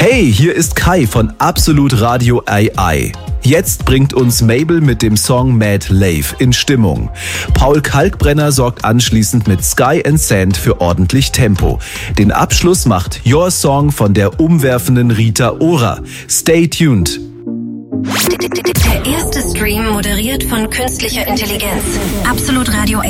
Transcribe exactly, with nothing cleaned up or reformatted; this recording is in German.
Hey, hier ist Kai von Absolut Radio A I. Jetzt bringt uns Mabel mit dem Song Mad Lave in Stimmung. Paul Kalkbrenner sorgt anschließend mit Sky and Sand für ordentlich Tempo. Den Abschluss macht Your Song von der umwerfenden Rita Ora. Stay tuned. Der erste Stream moderiert von künstlicher Intelligenz. Absolut Radio A